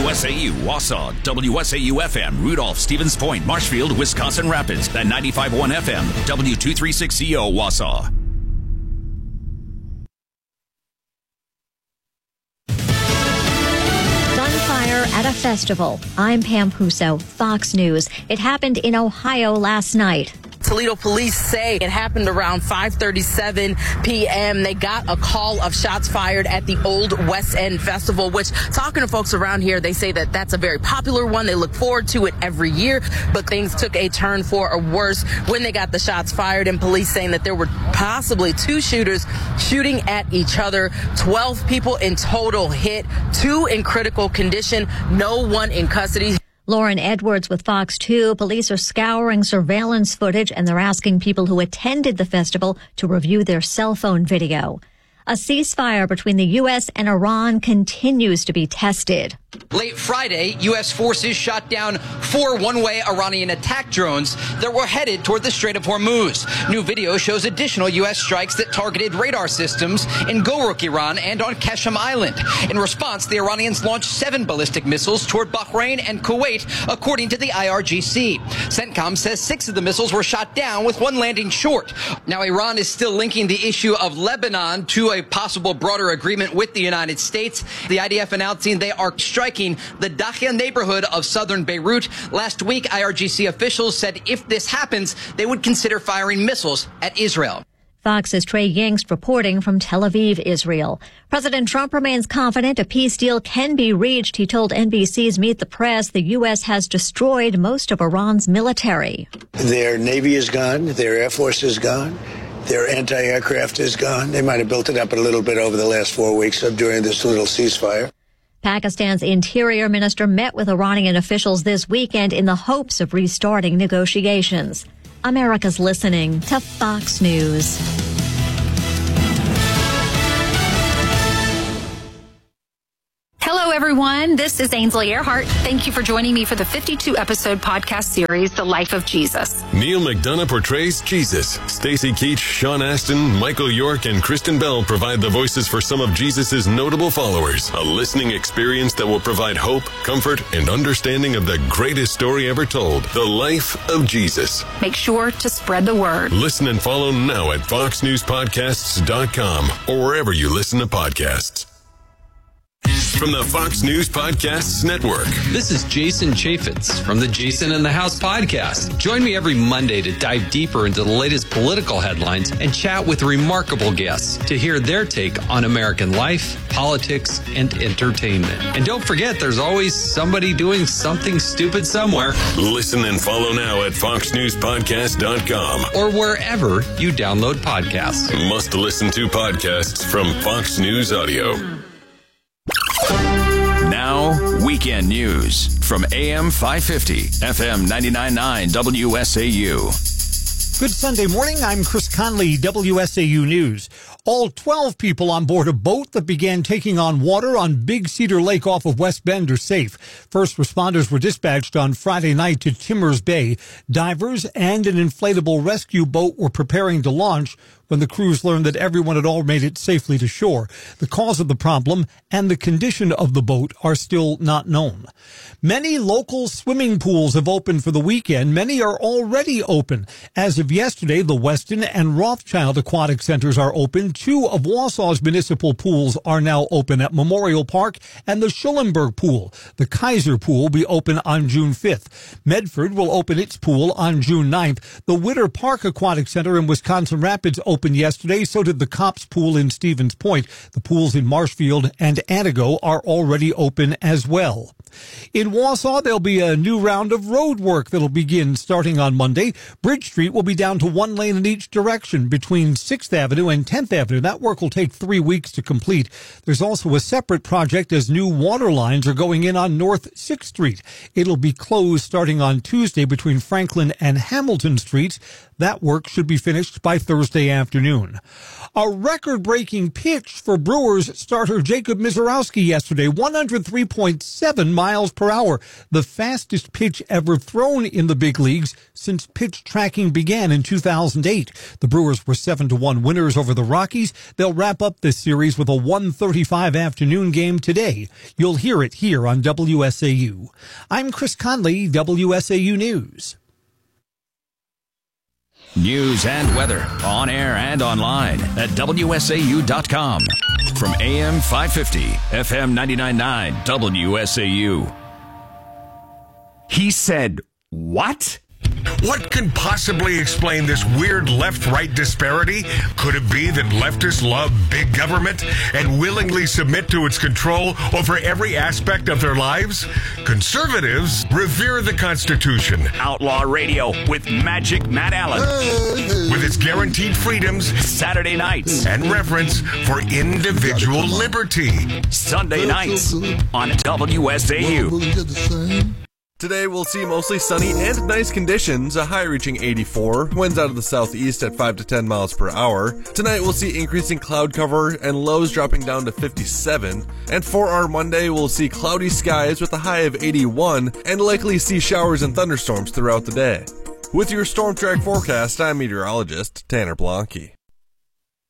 WSAU, Wausau, WSAU-FM, Rudolph, Stevens Point, Marshfield, Wisconsin Rapids, and 95.1 FM, W236CO, Wausau. Gunfire at a festival. I'm Pam Puso, Fox News. It happened in Ohio last night. Toledo police say it happened around 5:37 p.m. They got a call of shots fired at the Old West End Festival, which, talking to folks around here, they say that that's a very popular one. They look forward to it every year, but things took a turn for a worse when they got the shots fired, and police saying that there were possibly two shooters shooting at each other. 12 people in total hit, 2 in critical condition, no one in custody. Lauren Edwards with Fox 2. Police are scouring surveillance footage, and they're asking people who attended the festival to review their cell phone video. A ceasefire between the U.S. and Iran continues to be tested. Late Friday, U.S. forces shot down 4 one-way Iranian attack drones that were headed toward the Strait of Hormuz. New video shows additional U.S. strikes that targeted radar systems in Goruk, Iran, and on Qasem Island. In response, the Iranians launched 7 ballistic missiles toward Bahrain and Kuwait, according to the IRGC. CENTCOM says 6 of the missiles were shot down, with 1 landing short. Now, Iran is still linking the issue of Lebanon to a possible broader agreement with the United States. The IDF announcing they are striking the Dakhia neighborhood of southern Beirut. Last week, IRGC officials said if this happens, they would consider firing missiles at Israel. Fox's Trey Yingst reporting from Tel Aviv, Israel. President Trump remains confident a peace deal can be reached. He told NBC's Meet the Press the U.S. has destroyed most of Iran's military. Their Navy is gone. Their Air Force is gone. Their anti-aircraft is gone. They might have built it up a little bit over the last 4 weeks during this little ceasefire. Pakistan's interior minister met with Iranian officials this weekend in the hopes of restarting negotiations. America's listening to Fox News. Hello, everyone. This is Ainsley Earhart. Thank you for joining me for the 52-episode podcast series, The Life of Jesus. Neil McDonough portrays Jesus. Stacey Keach, Sean Astin, Michael York, and Kristen Bell provide the voices for some of Jesus' notable followers. A listening experience that will provide hope, comfort, and understanding of the greatest story ever told, The Life of Jesus. Make sure to spread the word. Listen and follow now at foxnewspodcasts.com or wherever you listen to podcasts. From the Fox News Podcasts Network. This is Jason Chaffetz from the Jason in the House podcast. Join me every Monday to dive deeper into the latest political headlines and chat with remarkable guests to hear their take on American life, politics, and entertainment. And don't forget, there's always somebody doing something stupid somewhere. Listen and follow now at foxnewspodcast.com or wherever you download podcasts. Must listen to podcasts from Fox News Audio. Now, weekend news from AM 550, FM 99.9 WSAU. Good Sunday morning. I'm Chris Conley, WSAU News. All 12 people on board a boat that began taking on water on Big Cedar Lake off of West Bend are safe. First responders were dispatched on Friday night to Timmers Bay. Divers and an inflatable rescue boat were preparing to launch when the crews learned that everyone had all made it safely to shore. The cause of the problem and the condition of the boat are still not known. Many local swimming pools have opened for the weekend. Many are already open. As of yesterday, the Weston and Rothschild Aquatic Centers are open. 2 of Wausau's municipal pools are now open at Memorial Park and the Schulenburg Pool. The Kaiser Pool will be open on June 5th. Medford will open its pool on June 9th. The Witter Park Aquatic Center in Wisconsin Rapids opened yesterday. So did the Cops Pool in Stevens Point. The pools in Marshfield and Antigo are already open as well. In Wausau, there'll be a new round of road work that'll begin starting on Monday. Bridge Street will be down to 1 lane in each direction between 6th Avenue and 10th Avenue. That work will take 3 weeks to complete. There's also a separate project as new water lines are going in on North 6th Street. It'll be closed starting on Tuesday between Franklin and Hamilton Streets. That work should be finished by Thursday afternoon. A record-breaking pitch for Brewers starter Jacob Misiorowski yesterday, 103.7 miles miles per hour, the fastest pitch ever thrown in the big leagues since pitch tracking began in 2008. The Brewers were 7-1 winners over the Rockies. They'll wrap up this series with a 1:35 afternoon game today. You'll hear it here on WSAU. I'm Chris Conley, WSAU News. News and weather on air and online at WSAU.com. From AM 550, FM 99.9, WSAU. He said, what? What could possibly explain this weird left-right disparity? Could it be that leftists love big government and willingly submit to its control over every aspect of their lives? Conservatives revere the Constitution. Outlaw Radio with Magic Matt Allen. With its guaranteed freedoms, Saturday nights, and reverence for individual liberty. Sunday nights on WSAU. Today we'll see mostly sunny and nice conditions, a high reaching 84, winds out of the southeast at 5 to 10 miles per hour. Tonight we'll see increasing cloud cover and lows dropping down to 57. And for our Monday we'll see cloudy skies with a high of 81 and likely see showers and thunderstorms throughout the day. With your Storm Track forecast, I'm meteorologist Tanner Blanke.